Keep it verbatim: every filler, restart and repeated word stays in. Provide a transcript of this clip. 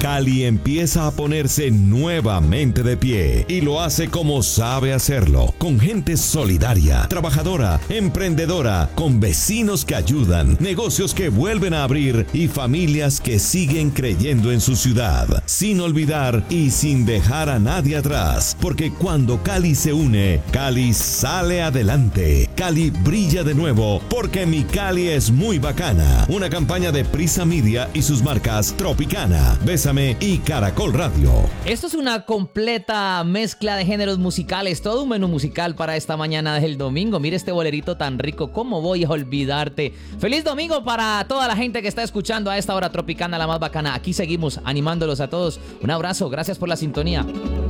Cali empieza a ponerse nuevamente de pie y lo hace como sabe hacerlo, con gente solidaria, trabajadora, emprendedora, con vecinos que ayudan, negocios que vuelven a abrir y familias que siguen creyendo en su ciudad, sin olvidar y sin dejar a nadie atrás, porque cuando Cali se une, Cali sale adelante, Cali brilla de nuevo, porque mi Cali es muy bacana. Una campaña de Prisa Media y sus marcas Tropicana, Bésame y Caracol Radio. Esto es una completa mezcla de géneros musicales, todo un menú musical para esta mañana del domingo. Mire este bolerito tan rico, ¿cómo voy a olvidarte? Feliz domingo para toda la gente que está escuchando a esta hora Tropicana, la más bacana. Aquí seguimos animándolos a todos. Un abrazo, gracias por la sintonía.